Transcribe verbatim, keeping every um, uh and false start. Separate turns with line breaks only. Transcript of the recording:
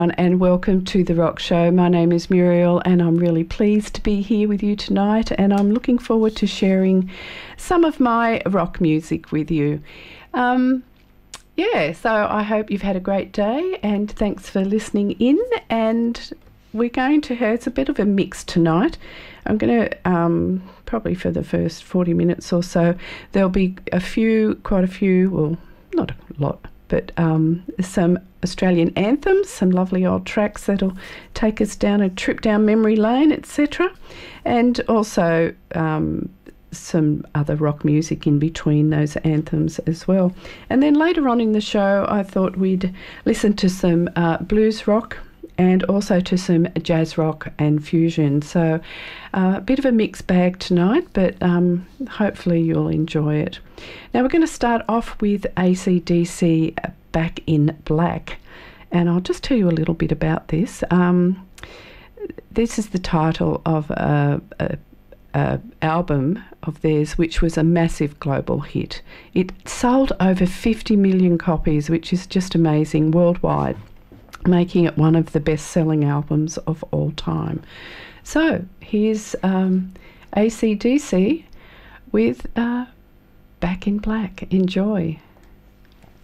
And welcome to The Rock Show. My name is Muriel and I'm really pleased to be here with you tonight, and I'm looking forward to sharing some of my rock music with you. Um, yeah, so I hope you've had a great day and thanks for listening in. And we're going to have, it's a bit of a mix tonight. I'm going to, um, probably for the first forty minutes or so, there'll be a few, quite a few, well, not a lot, but um, some Australian anthems, some lovely old tracks that'll take us down a trip down memory lane, et cetera. And also um, some other rock music in between those anthems as well. And then later on in the show, I thought we'd listen to some uh, blues rock and also to some jazz rock and fusion. So uh, a bit of a mixed bag tonight, but um, hopefully you'll enjoy it. Now we're going to start off with A C D C, Back in Black, and I'll just tell you a little bit about this. Um, this is the title of a, a, a album of theirs which was a massive global hit. It sold over fifty million copies, which is just amazing worldwide, making it one of the best-selling albums of all time. So here's um, A C D C with uh, Back in Black. Enjoy.